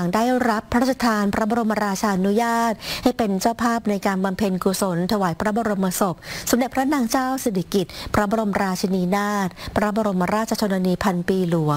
ได้รับพระราชทานพระบรมราชานุญาตให้เป็นเจ้าภาพในการบำเพ็ญกุศลถวายพระบรมศพสมเด็จพระนางเจ้าสิริกิติ์พระบรมราชินีนาถพระบรมราชชนนีพันปีหลวง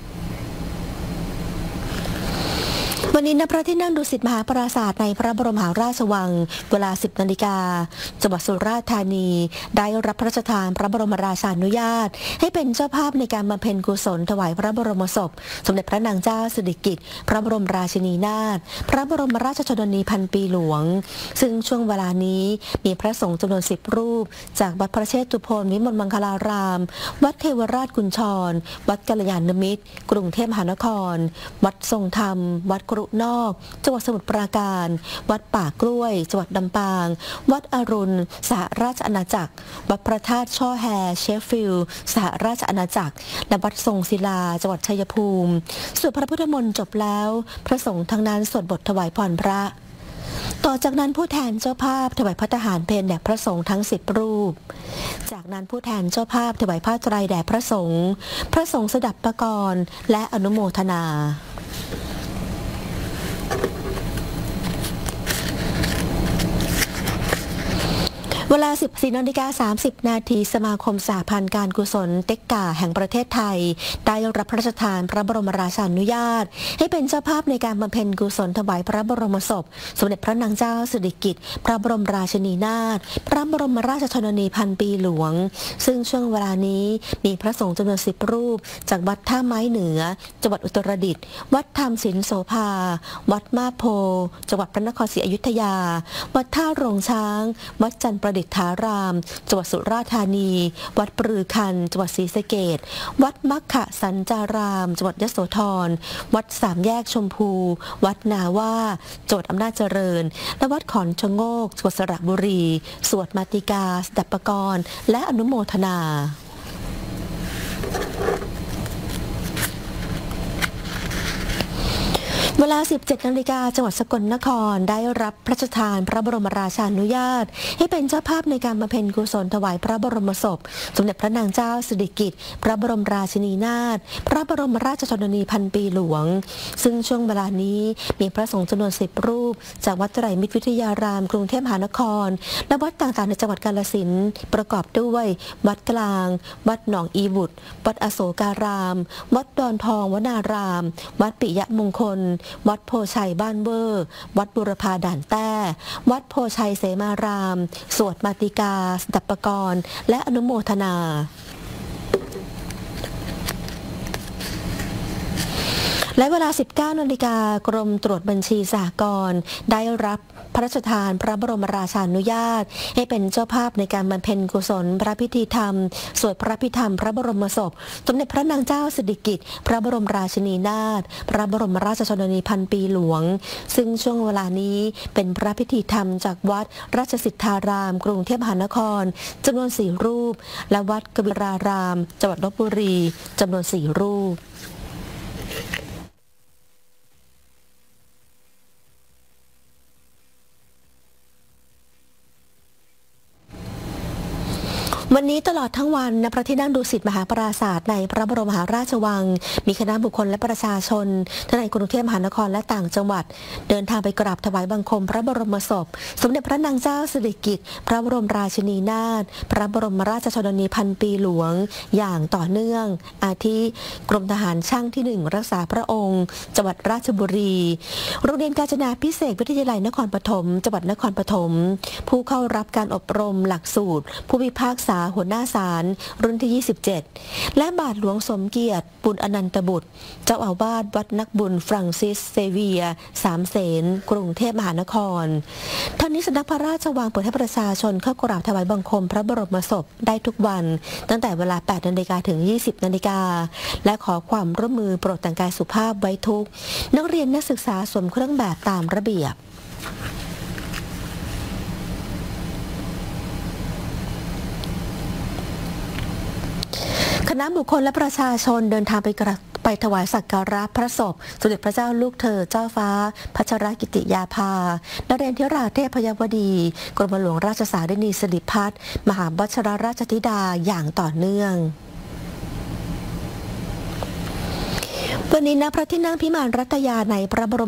วันนี้ณพระที่นั่งดุสิตมหาปราสาทในพระบรมมหาราชวังเวลา 10 นาฬิกาจังหวัดสุราษฎร์ธานีได้รับพระราชทานพระบรมราชานุญาตให้เป็นเจ้าภาพในการบำเพ็ญกุศลถวายพระบรมศพสมเด็จพระนางเจ้าสิริกิติ์พระบรมราชินีนาถพระบรมราชชนนีพันปีหลวงซึ่งช่วงเวลานี้มีพระสงฆ์จำนวน10 รูปจากวัดพระเชตุพนวิมลมังคลารามวัดเทวราชกุญชรวัดกัลยาณมิตรกรุงเทพมหานครวัดทรงธรรมวัดกรุนอกจังหวัดสมุทรปราการวัดป่ากล้วยจังหวัดลำปางวัดอรุณสหราชอาณาจักรวัดพระธาตุช่อแฮเชฟฟิลด์สหราชอาณาจักรและวัดทรงศิลาจังหวัดชัยภูมิสวดพระพุทธมนต์จบแล้วพระสงฆ์ทั้งนั้นสวดบทถวายพรพระต่อจากนั้นผู้แทนเจ้าภาพถวายพระทหารเพลแด่พระสงฆ์ทั้ง10 รูปจากนั้นผู้แทนเจ้าภาพถวายผ้าไตรแด่พระสงฆ์สดับปกรณ์และอนุโมทนาเวลา 14:30 นาทีสมาคมสหพันธ์การกุศลเต็กก่าแห่งประเทศไทยได้รับพระราชทานพระบรมราชานุญาตให้เป็นเจ้าภาพในการบำเพ็ญกุศลถวายพระบรมศพสมเด็จพระนางเจ้าสิริกิติ์พระบรมราชินีนาถพระบรมราชชนนีพันปีหลวงซึ่งช่วงเวลานี้มีพระสงฆ์จำนวน10 รูปจากวัดท่าไม้เหนือจังหวัดอุตรดิตถ์วัดธรรมศิลโสภาวัดมาโพจังหวัดพระนครศรีอยุธยาวัดท่าโรงช้างวัดจันทร์ประดิษฐารามจังหวัดสุราษฎร์ธานีวัดปรือคันจังหวัดศรีสะเกษวัดมัคคะสัญจารามจังหวัดยโสธรวัดสามแยกชมพูวัดนาว่าจังหวัดอำนาจเจริญและวัดขอนชะโงกจังหวัดสระบุรีสวดมาติกาสดับปกรณ์และอนุโมทนาเวลา 17 นาฬิกาจังหวัดสกลนครได้รับพระราชทานพระบรมราชานุญาตให้เป็นเจ้าภาพในการบำเพ็ญกุศลถวายพระบรมศพสมเด็จพระนางเจ้าสิริกิติ์พระบรมราชินีนาถพระบรมราชชนนีพันปีหลวงซึ่งช่วงเวลานี้มีพระสงฆ์จำนวน10 รูปจากวัดไตรมิตรวิทยารามกรุงเทพมหานครและวัดต่างๆในจังหวัดกาฬสินธุ์ประกอบด้วยวัดกลางวัดหนองอีบุตรวัดอโศการามวัดดอนทองวนารามวัดปิยมงคลวัดโพชัยบ้านเวอร์วัดบุรพาด่านแต้วัดโพชัยเสมารามสวดมาติกาสดับปกรณ์และอนุโมทนาและเวลา 19 นาฬิกากรมตรวจบัญชีสหกรณ์ได้รับพระราชทานพระบรมราชานุญาตให้เป็นเจ้าภาพในการบำเพ็ญกุศลพระพิธีธรรมสวดพระพิธรรมพระบรมศพสมเด็จพระนางเจ้าสิริกิติ์พระบรมราชินีนาถพระบรมราชชนนีพันปีหลวงซึ่งช่วงเวลานี้เป็นพระพิธีธรรมจากวัดราชสิทธารามกรุงเทพมหานครจำนวน4 รูปและวัดกบิรารามจังหวัดลพบุรีจำนวน4 รูปวันนี้ตลอดทั้งวันณพระที่นั่งดุสิตมหาปราสาทในพระบรมมหาราชวังมีคณะบุคคลและประชาชนทั้งในกรุงเทพมหานครและต่างจังหวัดเดินทางไปกราบถวายบังคมพระบรมศพสมเด็จพระนางเจ้าสิริกิติ์พระบรมราชินีนาถพระบรมราชชนนีพันปีหลวงอย่างต่อเนื่องอาทิกรมทหารช่างที่1รักษาพระองค์จังหวัดราชบุรีโรงเรียนกาญจนาภิเษกวิทยาลัยนครปฐมจังหวัดนครปฐมผู้เข้ารับการอบรมหลักสูตรผู้พิพากษาหัวหน้าศาลรุ่นที่ 27และบาทหลวงสมเกียรติปุณอนันตบุตรเจ้าอาวาสวัดนักบุญฟรังซิสเซเวียสามเสนกรุงเทพมหานครทั้งนี้สำนักพระราชวังเปิดให้ประชาชนเข้ากราบถวายบังคมพระบรมศพได้ทุกวันตั้งแต่เวลา 8 นาฬิกาถึง 20 นาฬิกาและขอความร่วมมือโปรดแต่งกายสุภาพไว้ทุกนักเรียนนักศึกษาสวมเครื่องแบบตามระเบียบคณะบุคคลและประชาชนเดินทางไปถวายสักการะพระศพสมเด็จพระเจ้าลูกเธอเจ้าฟ้าพัชรกิติยาภานเรนทิราเทพยวดีกรมหลวงราชสารินีสิริพัฒน์มหาวัชรราชธิดาอย่างต่อเนื่องวันนี้ณพระที่นั่งพิมานรัตยาในพระบรม